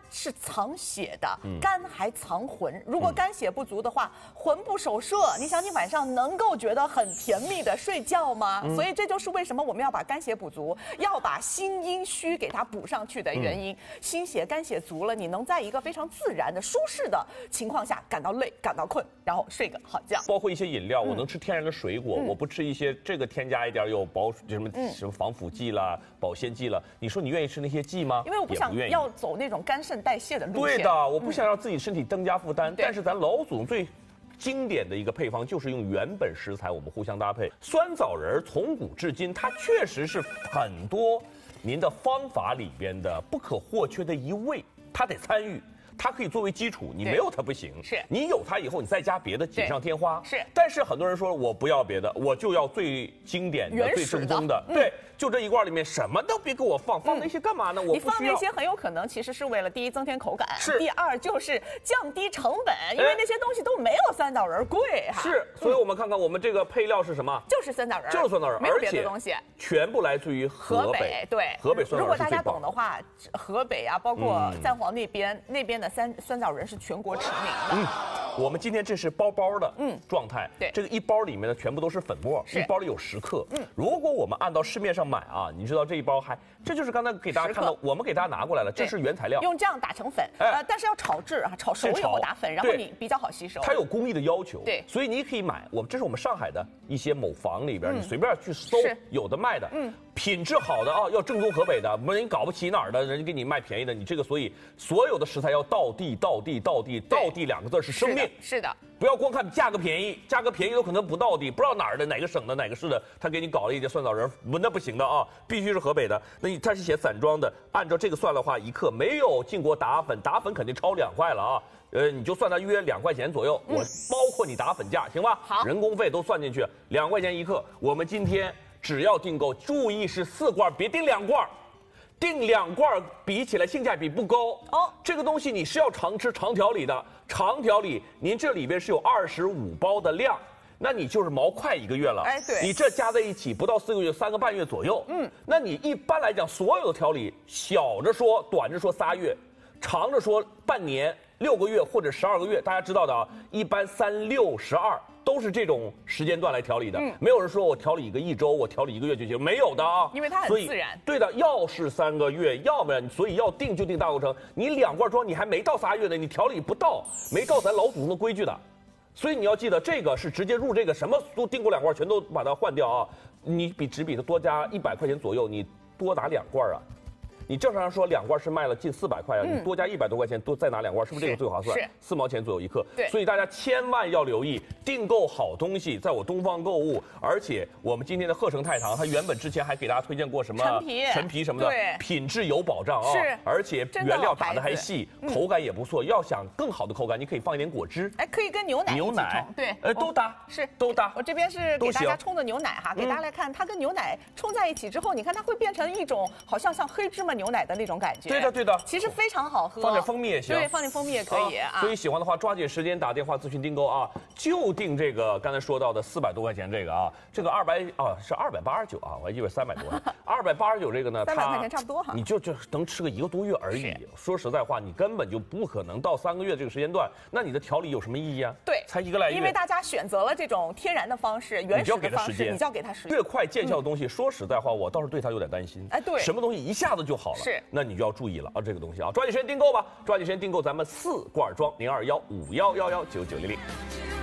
是藏血的，肝还藏魂。如果肝血不足的话，魂不守舍，你想你晚上能够觉得很甜蜜的睡觉吗？所以这就是为什么我们要把肝血补足，要把心阴虚给它补上去的原因。心血、肝血足了，你能在一个非常自然的、舒适的情况下感到累、感到困，然后睡个好觉。 包括一些饮料，我能吃天然的水果，我不吃一些这个添加一点有什么防腐剂啦、保鲜剂了。你说你愿意吃那些剂吗？ 因为我不想要走那种肝肾代谢的路线。 对的，我不想让自己身体增加负担。但是咱老祖宗最经典的一个配方就是用原本食材，我们互相搭配。酸枣仁从古至今，它确实是很多您的方法里边的不可或缺的一味，它得参与。它可以作为基础，你没有它不行。 是你有它以后，你再加别的，锦上添花。 是， 但是很多人说我不要别的，我就要最经典的、最正宗的。对，就这一罐里面什么都别给我放那些干嘛呢？我你放那些很有可能其实是为了第一增添口感，第二就是降低成本，因为那些东西都没有酸枣仁贵哈。 是，所以我们看看我们这个配料是什么？ 就是酸枣仁， 就是酸枣仁， 没有别的东西， 全部来自于河北。 对， 河北酸枣仁是最棒的。 如果大家懂的话，河北啊，包括赞皇那边的酸枣仁是全国驰名的。 我们今天这是包包的状态， 对， 这个一包里面呢全部都是粉末，一包里有10克。如果我们按照市面上买啊，你知道这一包这就是刚才给大家看到，我们给大家拿过来了，这是原材料， 用这样打成粉，但是要炒制啊，炒熟以后打粉，然后你比较好吸收。 它有工艺的要求， 对， 所以你可以买，这是我们上海的一些某房里边，你随便去搜，有的卖的，品质好的啊，要正宗河北的，不然你搞不起哪儿的，人家给你卖便宜的，你这个所以所有的食材要道地2个字是生命， 是的， 不要光看价格便宜，价格便宜有可能不道地，不知道哪儿的哪个省的哪个市的，他给你搞了一些酸枣仁，那不行的啊，必须是河北的。那它是写散装的，按照这个算的话，1克没有进过打粉，打粉肯定超2块了啊。你就算它约2块钱左右，我包括你打粉价，行吧？ 好， 人工费都算进去，2块钱1克。我们今天只要订购，注意是4罐，别订2罐。订2罐比起来性价比不高哦，这个东西你是要常吃长条里的，长条里您这里边是有25包的量，那你就是毛快1个月了。 对， 你这加在一起不到4个月，3个半月左右。那你一般来讲所有的调理，小着说，短着说3月，长着说半年、6个月或者12个月，大家知道的啊，一般3、6、12。都是这种时间段来调理的，没有人说我调理1周，我调理1个月就行，没有的啊， 因为它很自然。 对的，要是3个月，要不然所以要定就定大构成。你2罐装，你还没到3月呢，你调理不到，没到咱老祖宗的规矩的，所以你要记得这个是直接入这个，什么都订过2罐，全都把它换掉啊！你只比它多加100块钱左右，你多拿2罐啊。你正常说2罐是卖了近400块啊，你多加100多块钱，多再拿2罐，是不是这个最划算？是4毛钱左右1克。 对， 所以大家千万要留意，订购好东西，在我东方购物，而且我们今天的鹤城太堂，它原本之前还给大家推荐过什么陈皮什么的，品质有保障啊，而且原料打得还细，口感也不错。要想更好的口感，你可以放一点果汁， 可以跟牛奶一起冲，对， 都搭，都搭。 我这边是给大家冲的牛奶哈，给大家来看，它跟牛奶冲在一起之后，你看它会变成一种好像黑芝麻牛奶的那种感觉。 对的， 其实非常好喝， 放点蜂蜜也行。 对，放点蜂蜜也可以啊。 所以喜欢的话，抓紧时间打电话咨询订购啊，就订这个刚才说到的400多块钱这个啊，这个是289啊，我还以为300多，289这个呢， 300块钱差不多哈， 你就能吃个1个多月而已。说实在话，你根本就不可能到3个月这个时间段，那你的调理有什么意义啊？ 对， 才1个来月。 因为大家选择了这种天然的方式，原始的方式，你就要给它时间。 越快见效的东西，说实在话，我倒是对它有点担心。 对， 什么东西一下子就好了，那你就要注意了啊，这个东西啊，抓紧时间订购吧，抓紧时间订购咱们4罐装0215111990。